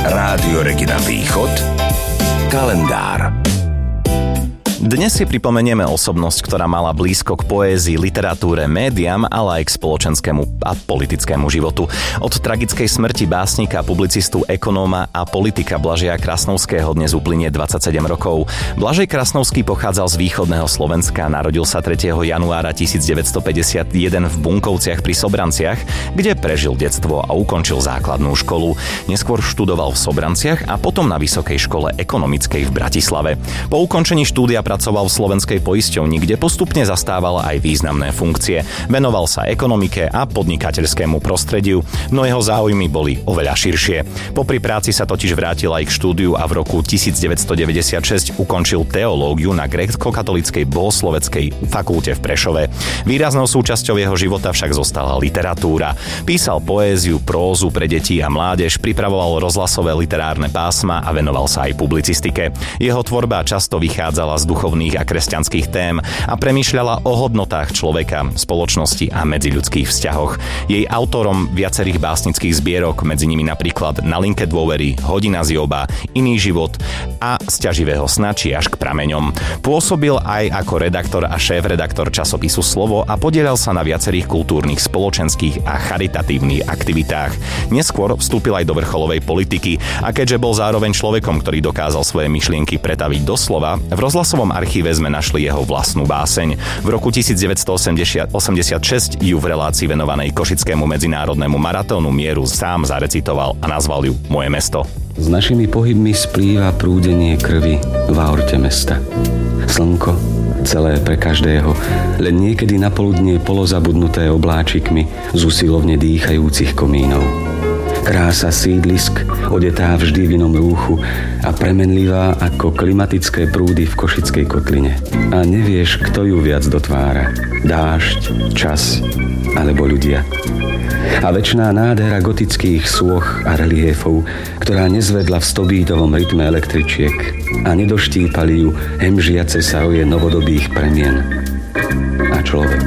Rádio Regina Východ. Kalendár. Dnes si pripomenieme osobnosť, ktorá mala blízko k poézii, literatúre, médiám, ale aj k spoločenskému a politickému životu. Od tragickej smrti básnika, publicistu, ekonóma a politika Blažeja Krasnovského dnes uplynie 27 rokov. Blažej Krasnovský pochádzal z východného Slovenska, narodil sa 3. januára 1951 v Bunkovciach pri Sobranciach, kde prežil detstvo a ukončil základnú školu. Neskôr študoval v Sobranciach a potom na Vysokej škole ekonomickej v Bratislave. Po ukončení štúdia pracoval v Slovenskej poisťovni, kde postupne zastával aj významné funkcie. Venoval sa ekonomike a podnikateľskému prostrediu, no jeho záujmy boli oveľa širšie. Popri práci sa totiž vrátil aj k štúdiu a v roku 1996 ukončil teológiu na grécko-katolíckej bohosloveckej fakulte v Prešove. Výraznou súčasťou jeho života však zostala literatúra. Písal poéziu, prózu pre deti a mládež, pripravoval rozhlasové literárne pásma a venoval sa aj publicistike. Jeho tvorba často vychádzala z duchovných a kresťanských tém a premýšľala o hodnotách človeka, spoločnosti a medziľudských vzťahoch. Jej autorom viacerých básnických zbierok, medzi nimi napríklad Na linke dôvery, Hodina z Joba, Iný život a Z ťaživého sna či Až k prameňom. Pôsobil aj ako redaktor a šéf-redaktor časopisu Slovo a podieľal sa na viacerých kultúrnych, spoločenských a charitatívnych aktivitách. Neskôr vstúpil aj do vrcholovej politiky a keďže bol zároveň človekom, ktorý dokázal svoje myšlienky pretaviť do slova, v rozhlasovom archíve sme našli jeho vlastnú báseň. V roku 1986 ju v relácii venovanej Košickému medzinárodnému maratónu mieru sám zarecitoval a nazval ju Moje mesto. S našimi pohybmi splýva prúdenie krvi v aorte mesta. Slnko, celé pre každého, len niekedy na poludnie polozabudnuté obláčikmi z usilovne dýchajúcich komínov. Krása sídlisk, odetá vždy v inom rúchu a premenlivá ako klimatické prúdy v Košickej kotline. A nevieš, kto ju viac dotvára. Dážď, čas alebo ľudia. A večná nádhera gotických sôch a reliéfov, ktorá nezvedla v stobítovom rytme električiek a nedoštípali ju hemžiace saoje novodobých premien. A človek,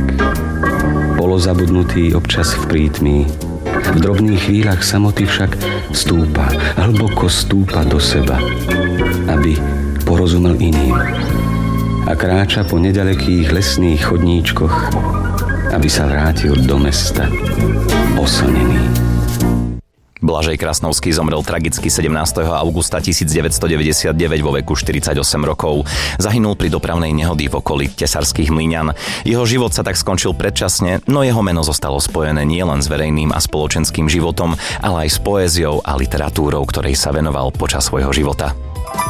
polozabudnutý občas v prítmí, v drobných chvíľach samoty však stúpa, hlboko stúpa do seba, aby porozumel iným. A kráča po nedalekých lesných chodníčkoch, aby sa vrátil do mesta oslnený. Blažej Krasnovský zomrel tragicky 17. augusta 1999 vo veku 48 rokov. Zahynul pri dopravnej nehody v okolí Tesarských Mlyňan. Jeho život sa tak skončil predčasne, no jeho meno zostalo spojené nielen s verejným a spoločenským životom, ale aj s poéziou a literatúrou, ktorej sa venoval počas svojho života.